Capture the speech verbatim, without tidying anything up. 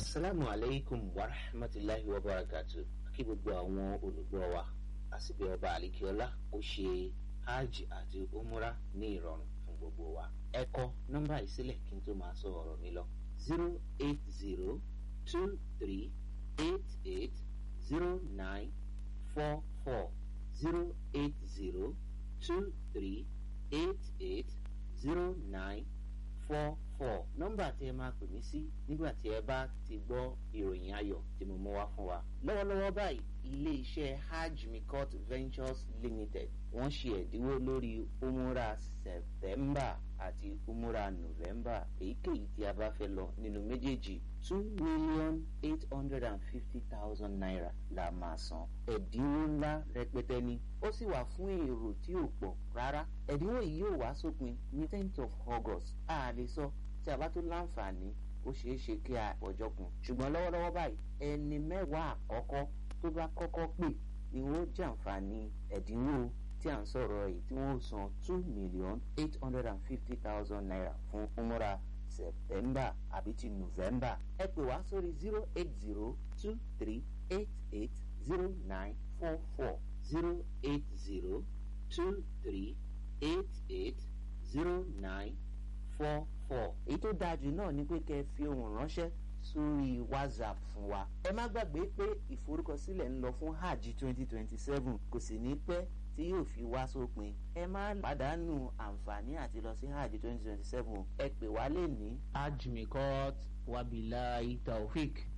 Assalamu alaikum wa rahmatullahi wa barakatuh. Kí gbogbo àwọn olùgbọ́ wa àsìbí ọba àlìkíọ́lá ó ṣe hajj àti umura ní ìrọ̀rùn fún gbogbo wa. Ẹ kọ nọ́mbà ìsílẹ̀ kí n tó máa sọ ọ̀rọ̀ mi lọ. zero eight zero two three eight eight zero nine four four zero eight zero two three eight eight zero nine four four. Nọ́mbà tí ẹ máa pè mí sí nígbà tí ẹ bá ti gbọ́ ìròyìn ayọ̀ tí mo mú wá fún wa. Lọ́wọ́lọ́wọ́ báyìí ilé iṣẹ́ Hajj Mikot Ventures Limited wọ́n ṣe ẹ̀dínwó lórí umura September àti umura November. Èyíkéyìí tí a bá fẹ́ lọ nínú méjèèjì two million eight hundred and fifty thousand naira la máa san. Ẹ̀dínwó ńlá rẹpẹtẹ ni ó sì wà fún èrò tí ò pọ̀ rárá. Ẹ̀dínwó yìí yóò wá sópin ní tenth of August. A lè sọ tí a bá tó láǹfààní ó ṣeé ṣe kí a ọjọ́ kun. Ṣùgbọ́n lọ́wọ́lọ́wọ́ báyìí ẹni mẹ́wàá àkọ́kọ́ tó bá kọ́kọ́ pè ni wọ́n jàǹfààní ẹ̀dínwó tí à ń sọ̀rọ̀ yìí tí wọ́n san two million eight hundred and fifty thousand naira fún umura September àbí ti November. Ẹ pè wá sórí zero eight zero two three eight eight zero nine four four zero eight zero two three eight eight zero nine four four. Èyí tó dáa jù náà ni pé kẹ́ ẹ fi ohùn ránṣẹ́ sórí WhatsApp fún wa. Ẹ má gbàgbé pé ìforúkọsílẹ̀ ń lọ fún hajj twenty twenty seven kò sì ní pẹ́ tí yóò fi wá sópin. Ẹ má pàdánù àǹfààní àti lọ sí hajj twenty twenty seven. Ẹ pè wá lè ní Hajj Mikot wabilahi taofik.